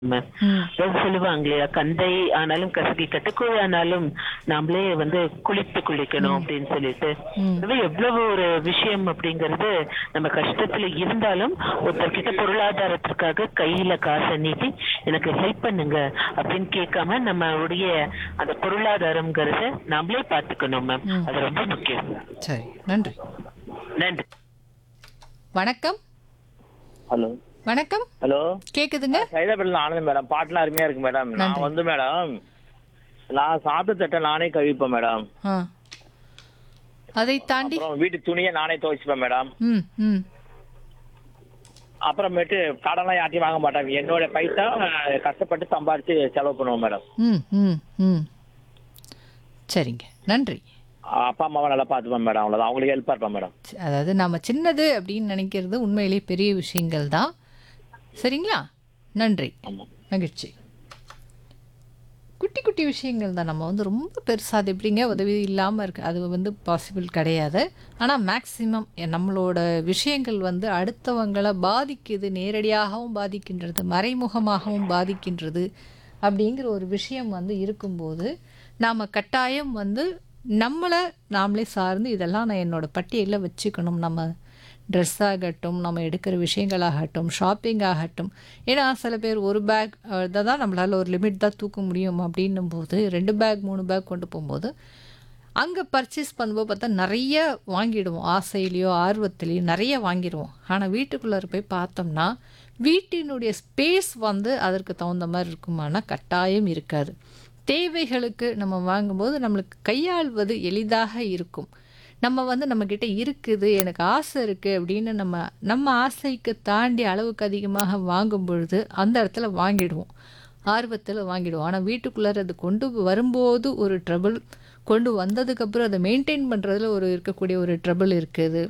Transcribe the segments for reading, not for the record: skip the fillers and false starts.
Ma'am. ம். அதாவது சொல்லுவாங்க இல்லையா, கந்தை ஆனாலும் கசக்கி கட்டுக்கோழி ஆனாலும் நாமளே குளிக்கணும் ம். அப்படின்னு சொல்லிட்டு. ம். அது எவ்வளவு ஒரு விஷயம் அப்படிங்கிறது. நம்ம கஷ்டத்துல இருந்தாலும் ஒருத்தர்கிட்ட பொருளாதாரத்திற்காக கையில காசை நீட்டி எனக்கு ஹெல்ப் பண்ணுங்க அப்படின்னு கேட்காம நம்மளுடைய அந்த பொருளாதாரம்ங்கிறத நாமளே பார்த்துக்கணும் மேம். ம். அது ரொம்ப முக்கியம். சரி. நன்றி. நன்றி. வணக்கம். ஹலோ வணக்கம். ஹலோ கேக்குதுங்க? சைதாபேட்டில் ஆனந்த் மேடம். பாட்டுலாம் அருமையா இருக்கு மேடம். நன்றி. நான் வந்து மேடம் நான் சாப்பிட்ட தட்டை நானே கழுவிப்பேன் மேடம். ஆ. அதை தாண்டி அப்புறம் வீட்டு துணியை நானே துவைச்சுப்பேன் மேடம். ம். ம். அப்புறமேட்டு கடன்லாம் யார்ட்டையும் வாங்க மாட்டேன். என்னோட பைசா கஷ்டப்பட்டு சம்பாதிச்சு செலவு பண்ணுவோம் மேடம். ம். ம். ம். சரிங்க. நன்றி. அப்பா அம்மாவை நல்லா பார்த்துப்பேன் மேடம். அவ்வளோதான். அவங்களுக்கு ஹெல்ப்பாக இருப்பேன் மேடம். அதாவது நம்ம சின்னது அப்படின்னு நினைக்கிறது உண்மையிலேயே பெரிய விஷயங்கள் தான். சரிங்களா? நன்றி. ஆமாம். மகிழ்ச்சி. குட்டி குட்டி விஷயங்கள் தான். நம்ம ரொம்ப பெருசா அது எப்படிங்க உதவி இல்லாமல் இருக்கு, அது பாசிபிள் கிடையாது. ஆனால் மேக்சிமம் நம்மளோட விஷயங்கள் அடுத்தவங்களை பாதிக்குது, நேரடியாகவும் பாதிக்கின்றது, மறைமுகமாகவும் பாதிக்கின்றது அப்படிங்கிற ஒரு விஷயம் இருக்கும்போது நாம் கட்டாயம் நம்மளை நாமளே சார்ந்து இதெல்லாம் நான் என்னோட பட்டியலில் வச்சுக்கணும். நம்ம ட்ரெஸ் ஆகட்டும், நம்ம எடுக்கிற விஷயங்களாகட்டும், ஷாப்பிங் ஆகட்டும். ஏன்னா சில பேர் ஒரு பேக் இதை தான் நம்மளால் ஒரு லிமிட் தான் தூக்க முடியும் அப்படின்னும் போது 2 பேக் 3 பேக் கொண்டு போகும்போது அங்கே பர்ச்சேஸ் பண்ணும்போது பார்த்தா நிறைய வாங்கிடுவோம். ஆசையிலையோ ஆர்வத்திலையோ நிறைய வாங்கிடுவோம். ஆனால் வீட்டுக்குள்ளே போய் பார்த்தோம்னா வீட்டினுடைய ஸ்பேஸ் அதற்கு தகுந்த மாதிரி இருக்குமானா கட்டாயம் இருக்காது. தேவைகளுக்கு நம்ம வாங்கும்போது நம்மளுக்கு கையாள்வது எளிதாக இருக்கும். நம்ம நம்மக்கிட்ட இருக்குது, எனக்கு ஆசை இருக்குது அப்படின்னு நம்ம ஆசைக்கு தாண்டி அளவுக்கு அதிகமாக வாங்கும் பொழுது அந்த இடத்துல வாங்கிடுவோம், ஆர்வத்தில் வாங்கிடுவோம். ஆனால் வீட்டுக்குள்ளே அது கொண்டு வரும்போது ஒரு ட்ரபிள், கொண்டு வந்ததுக்கப்புறம் அதை மெயின்டைன் பண்ணுறதுல இருக்கக்கூடிய ஒரு ட்ரபிள் இருக்குது.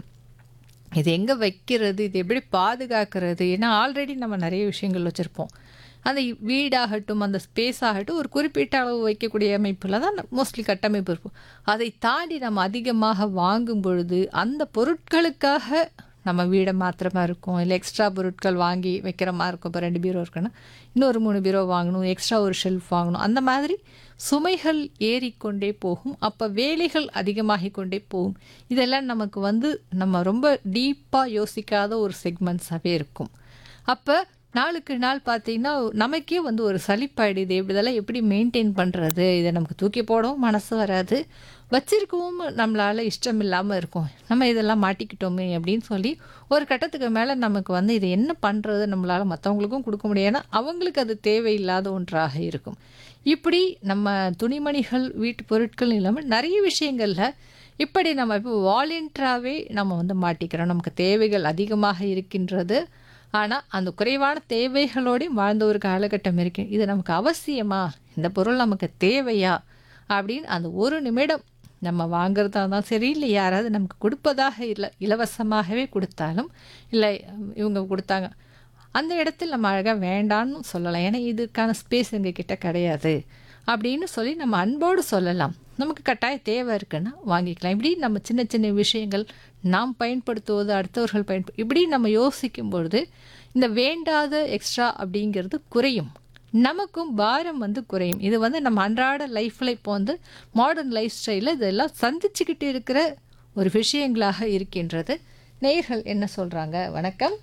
இது எங்கே வைக்கிறது, இது எப்படி பாதுகாக்கிறது? ஏன்னா ஆல்ரெடி நம்ம நிறைய விஷயங்கள் வச்சுருப்போம். அந்த வீடாகட்டும், அந்த ஸ்பேஸ் ஆகட்டும், ஒரு குறிப்பிட்ட அளவு வைக்கக்கூடிய அமைப்பில் தான் மோஸ்ட்லி கட்டமைப்பு இருக்கும். அதை தாண்டி நம்ம அதிகமாக வாங்கும் பொழுது அந்த பொருட்களுக்காக நம்ம வீடை மாத்திரமா இருக்கும், இல்லை எக்ஸ்ட்ரா பொருட்கள் வாங்கி வைக்கிற மாதிரி இருக்கும். இப்போ 2 பீரோ இருக்குன்னா இன்னொரு 3 பீரோ வாங்கணும், எக்ஸ்ட்ரா ஒரு ஷெல்ஃப் வாங்கணும். அந்த மாதிரி சுமைகள் ஏறிக்கொண்டே போகும். அப்போ வேலைகள் அதிகமாகி கொண்டே போகும். இதெல்லாம் நமக்கு நம்ம ரொம்ப டீப்பாக யோசிக்காத ஒரு செக்மெண்ட்ஸாகவே இருக்கும். அப்போ நாளுக்கு நாள் பார்த்தீங்கன்னா நமக்கே ஒரு சலிப்பாயிடுது. இதெல்லாம் எப்படி மெயின்டைன் பண்ணுறது? இதை நமக்கு தூக்கி போடவும் மனசு வராது, வச்சிருக்கவும் நம்மளால் இஷ்டம் இல்லாமல் இருக்கும். நம்ம இதெல்லாம் மாட்டிக்கிட்டோமே அப்படின்னு சொல்லி ஒரு கட்டத்துக்கு மேலே நமக்கு இது என்ன பண்ணுறது, நம்மளால் மற்றவங்களுக்கும் கொடுக்க முடியாதுன்னா அவங்களுக்கு அது தேவையில்லாத ஒன்றாக இருக்கும். இப்படி நம்ம துணிமணிகள், வீட்டு பொருட்கள் இல்லாமல் நிறைய விஷயங்களில் இப்படி நம்ம இப்போ வாலண்டியராகவே நம்ம மாட்டிக்கிறோம். நமக்கு தேவைகள் அதிகமாக இருக்கின்றது, ஆனால் அந்த குறைவான தேவைகளோடையும் வாழ்ந்த ஒரு காலகட்டம் இருக்கு. இது நமக்கு அவசியமா, இந்த பொருள் நமக்கு தேவையா அப்படின்னு அந்த ஒரு நிமிடம் நம்ம வாங்குறதா தான் சரி, இல்லை யாராவது நமக்கு கொடுப்பதாக இல்லை இலவசமாகவே கொடுத்தாலும், இல்லை இவங்க கொடுத்தாங்க அந்த இடத்துல நம்ம அழகாக வேண்டான்னு சொல்லலாம். ஏன்னா இதுக்கான ஸ்பேஸ் எங்ககிட்ட கிடையாது அப்படின்னு சொல்லி நம்ம அன்போடு சொல்லலாம். நமக்கு கட்டாய தேவை இருக்குன்னா வாங்கிக்கலாம். இப்படி நம்ம சின்ன சின்ன விஷயங்கள் நாம் பயன்படுத்துவது, அடுத்தவர்கள் இப்படி நம்ம யோசிக்கும் பொழுது இந்த வேண்டாத எக்ஸ்ட்ரா அப்படிங்கிறது குறையும், நமக்கும் பாரம் குறையும். இது நம்ம அன்றாட லைஃப்பில் இப்போ மாடர்ன் லைஃப் ஸ்டைலில் இதெல்லாம் சந்திச்சுக்கிட்டு இருக்கிற ஒரு விஷயங்களாக இருக்கின்றது. நேயர்கள் என்ன சொல்கிறாங்க? வணக்கம்.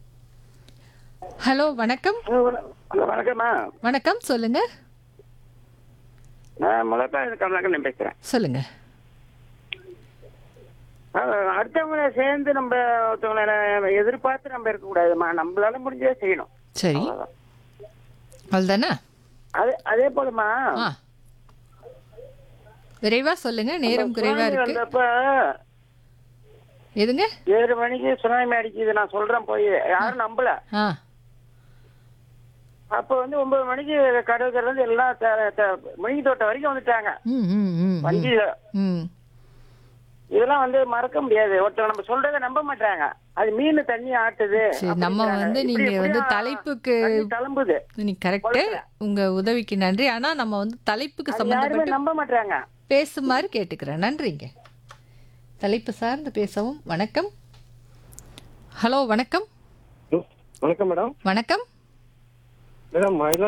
ஹலோ வணக்கம். வணக்கம்மா. வணக்கம், சொல்லுங்கள். நான் முளைப்பாக கமலாக்கண்ணன் பேசுகிறேன். சொல்லுங்கள். அடுத்தவங்கள சேர்ந்து நம்ம ஒருத்தவங்கள எதிர்பார்த்து நம்ம இருக்கக்கூடாதுமா. நம்மளால முடிஞ்சதை செய்யணும். சரி, அவ்வளவுதான். அதுதானே. அதே போலமா ஆ, விரைவா சொல்லுங்க, நேரம் குறைவா இருக்கு. வந்தப்ப எதுங்க? 7 மணிக்கு சுனாமி அடிக்குது நான் சொல்றேன், போய் யாரும் நம்பல. ஆ, அப்ப 9 மணிக்கு கடற்கரை இருந்து எல்லாம் முழுங்கி தோட்டம் வரைக்கும் வந்துட்டாங்க ம் ம் ம் வண்டியில. ம் இதெல்லாம் மறக்க முடியாது. ஒருத்தர் நம்ம சொல்றதை நம்ப மாட்டாங்க. அது மீன் தண்ணி ஆட்டுது. சரி, நம்ம நீங்க தலைப்புக்கு கிளம்புது. நீ கரெக்டு, உங்க உதவிக்கு நன்றி. ஆனா நம்ம தலைப்புக்கு யாருமே சம்பந்தப்பட்டு நம்ப மாட்டாங்க. பேசுமாறு கேட்டுக்கிறேன். நன்றிங்க. தலைப்பு சார்ந்து பேசவும். வணக்கம். ஹலோ வணக்கம். வணக்கம் மேடம். வணக்கம். மேடம்